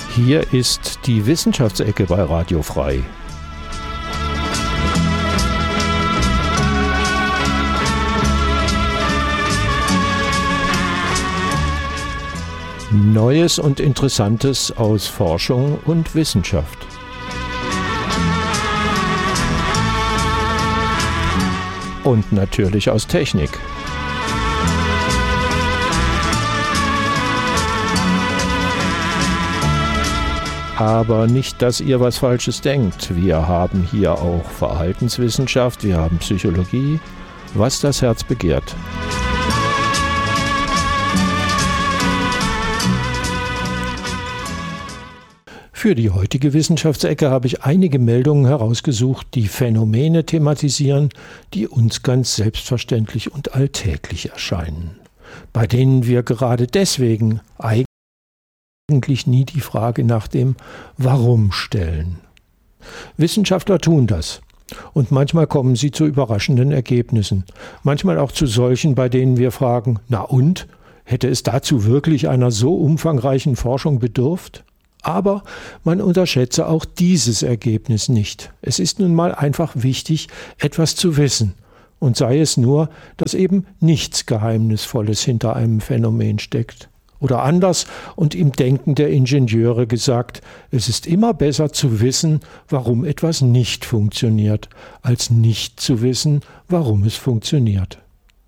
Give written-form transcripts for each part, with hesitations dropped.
Hier ist die Wissenschaftsecke bei Radio Frei. Neues und Interessantes aus Forschung und Wissenschaft. Und natürlich aus Technik. Aber nicht, dass ihr was Falsches denkt. Wir haben hier auch Verhaltenswissenschaft, wir haben Psychologie, was das Herz begehrt. Für die heutige Wissenschaftsecke habe ich einige Meldungen herausgesucht, die Phänomene thematisieren, die uns ganz selbstverständlich und alltäglich erscheinen, bei denen wir gerade deswegen eigentlich nie die Frage nach dem Warum stellen. Wissenschaftler tun das. Und manchmal kommen sie zu überraschenden Ergebnissen. Manchmal auch zu solchen, bei denen wir fragen, na und? Hätte es dazu wirklich einer so umfangreichen Forschung bedurft? Aber man unterschätze auch dieses Ergebnis nicht. Es ist nun mal einfach wichtig, etwas zu wissen. Und sei es nur, dass eben nichts Geheimnisvolles hinter einem Phänomen steckt. Oder anders und im Denken der Ingenieure gesagt, es ist immer besser zu wissen, warum etwas nicht funktioniert, als nicht zu wissen, warum es funktioniert.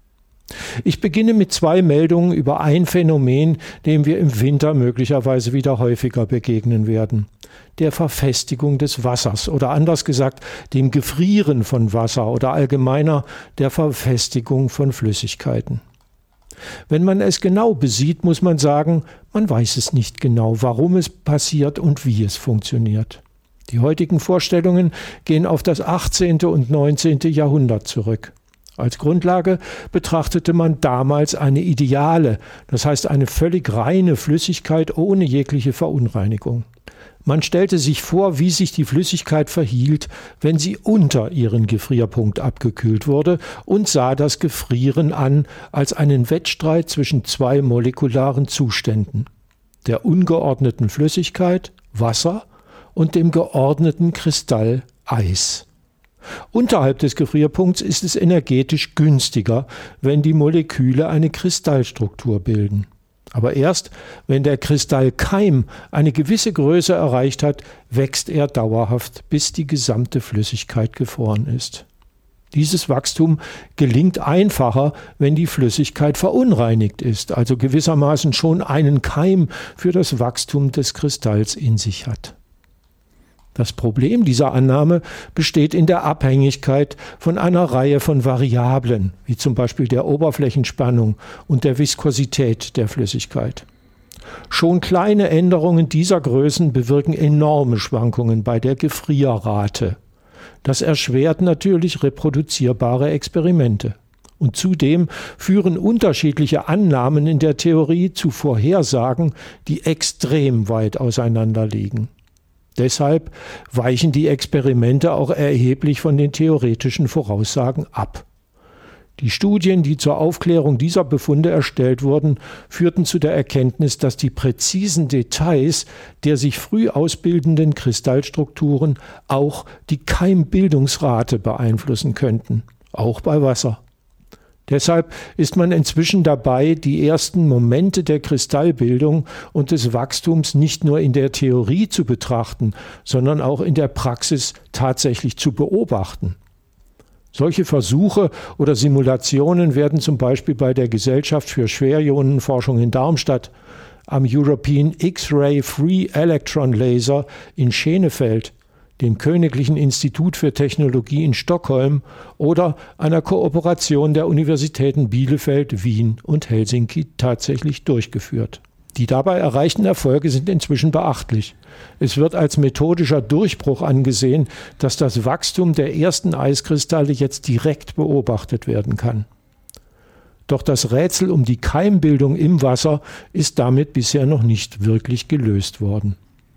Ich beginne mit 2 Meldungen über ein Phänomen, dem wir im Winter möglicherweise wieder häufiger begegnen werden. Der Verfestigung des Wassers oder anders gesagt dem Gefrieren von Wasser oder allgemeiner der Verfestigung von Flüssigkeiten. Wenn man es genau besieht, muss man sagen, man weiß es nicht genau, warum es passiert und wie es funktioniert. Die heutigen Vorstellungen gehen auf das 18. und 19. Jahrhundert zurück. Als Grundlage betrachtete man damals eine ideale, das heißt eine völlig reine Flüssigkeit ohne jegliche Verunreinigung. Man stellte sich vor, wie sich die Flüssigkeit verhielt, wenn sie unter ihren Gefrierpunkt abgekühlt wurde und sah das Gefrieren an als einen Wettstreit zwischen 2 molekularen Zuständen, der ungeordneten Flüssigkeit, Wasser, und dem geordneten Kristall, Eis. Unterhalb des Gefrierpunkts ist es energetisch günstiger, wenn die Moleküle eine Kristallstruktur bilden. Aber erst, wenn der Kristallkeim eine gewisse Größe erreicht hat, wächst er dauerhaft, bis die gesamte Flüssigkeit gefroren ist. Dieses Wachstum gelingt einfacher, wenn die Flüssigkeit verunreinigt ist, also gewissermaßen schon einen Keim für das Wachstum des Kristalls in sich hat. Das Problem dieser Annahme besteht in der Abhängigkeit von einer Reihe von Variablen, wie zum Beispiel der Oberflächenspannung und der Viskosität der Flüssigkeit. Schon kleine Änderungen dieser Größen bewirken enorme Schwankungen bei der Gefrierrate. Das erschwert natürlich reproduzierbare Experimente. Und zudem führen unterschiedliche Annahmen in der Theorie zu Vorhersagen, die extrem weit auseinander liegen. Deshalb weichen die Experimente auch erheblich von den theoretischen Voraussagen ab. Die Studien, die zur Aufklärung dieser Befunde erstellt wurden, führten zu der Erkenntnis, dass die präzisen Details der sich früh ausbildenden Kristallstrukturen auch die Keimbildungsrate beeinflussen könnten, auch bei Wasser. Deshalb ist man inzwischen dabei, die ersten Momente der Kristallbildung und des Wachstums nicht nur in der Theorie zu betrachten, sondern auch in der Praxis tatsächlich zu beobachten. Solche Versuche oder Simulationen werden zum Beispiel bei der Gesellschaft für Schwerionenforschung in Darmstadt, am European X-Ray Free Electron Laser in Schenefeld, dem Königlichen Institut für Technologie in Stockholm oder einer Kooperation der Universitäten Bielefeld, Wien und Helsinki tatsächlich durchgeführt. Die dabei erreichten Erfolge sind inzwischen beachtlich. Es wird als methodischer Durchbruch angesehen, dass das Wachstum der ersten Eiskristalle jetzt direkt beobachtet werden kann. Doch das Rätsel um die Keimbildung im Wasser ist damit bisher noch nicht wirklich gelöst worden.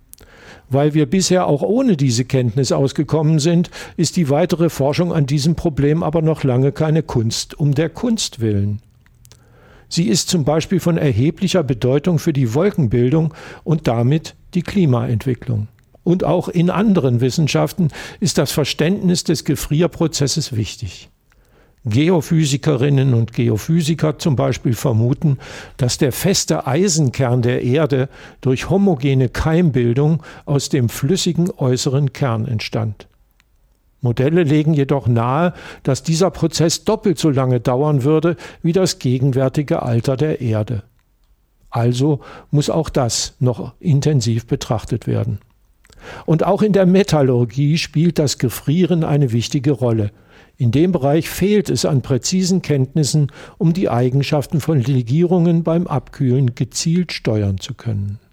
Weil wir bisher auch ohne diese Kenntnis ausgekommen sind, ist die weitere Forschung an diesem Problem aber noch lange keine Kunst um der Kunst willen. Sie ist zum Beispiel von erheblicher Bedeutung für die Wolkenbildung und damit die Klimaentwicklung. Und auch in anderen Wissenschaften ist das Verständnis des Gefrierprozesses wichtig. Geophysikerinnen und Geophysiker zum Beispiel vermuten, dass der feste Eisenkern der Erde durch homogene Keimbildung aus dem flüssigen äußeren Kern entstand. Modelle legen jedoch nahe, dass dieser Prozess doppelt so lange dauern würde wie das gegenwärtige Alter der Erde. Also muss auch das noch intensiv betrachtet werden. Und auch in der Metallurgie spielt das Gefrieren eine wichtige Rolle. In dem Bereich fehlt es an präzisen Kenntnissen, um die Eigenschaften von Legierungen beim Abkühlen gezielt steuern zu können.